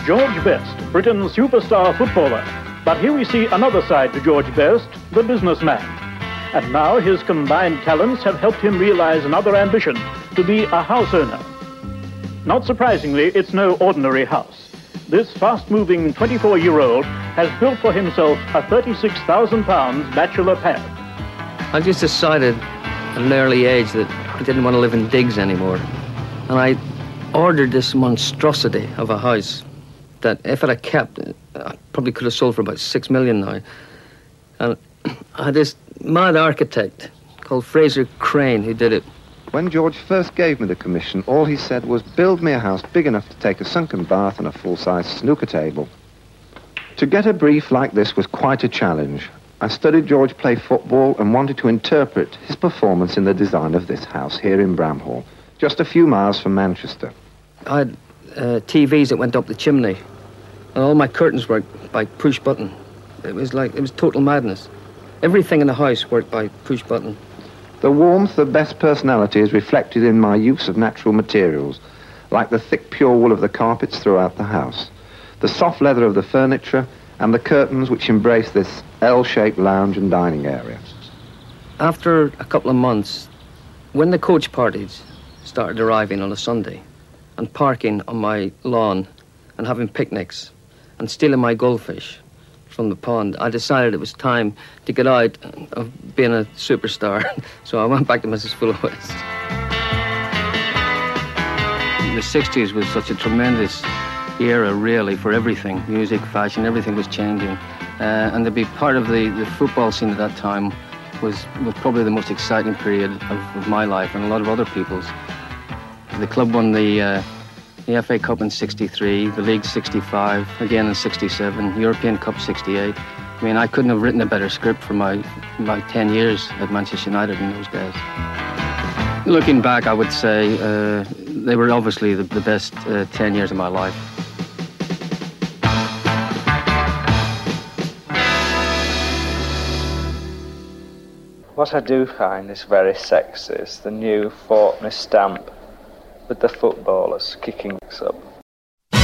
George Best, Britain's superstar footballer. But here we see another side to George Best, the businessman. And now his combined talents have helped him realize another ambition, to be a house owner. Not surprisingly, it's no ordinary house. This fast-moving 24-year-old has built for himself a £36,000 bachelor pad. I just decided at an early age that I didn't want to live in digs anymore. And I ordered this monstrosity of a house that if it had kept, I probably could have sold for about 6 million now. And I had this mad architect called Fraser Crane who did it. When George first gave me the commission, all he said was, build me a house big enough to take a sunken bath and a full-size snooker table. To get a brief like this was quite a challenge. I studied George play football and wanted to interpret his performance in the design of this house here in Bramhall, just a few miles from Manchester. I had TVs that went up the chimney, and all my curtains worked by push button. It was total madness. Everything in the house worked by push button. The warmth of Best's personality is reflected in my use of natural materials, like the thick pure wool of the carpets throughout the house, the soft leather of the furniture, and the curtains which embrace this L-shaped lounge and dining area. After a couple of months, when the coach parties started arriving on a Sunday and parking on my lawn and having picnics and stealing my goldfish from the pond, I decided it was time to get out of being a superstar. So I went back to Mrs. Fullowest. The 60s was such a tremendous era, really, for everything. Music, fashion, everything was changing. And to be part of the football scene at that time was probably the most exciting period of my life and a lot of other people's. The club won the FA Cup in 63, the League 65, again in 67, European Cup 68. I mean, I couldn't have written a better script for my 10 years at Manchester United in those days. Looking back, I would say they were obviously the best 10 years of my life. What I do find is very sexy is the new Fortney stamp with the footballers kicking up.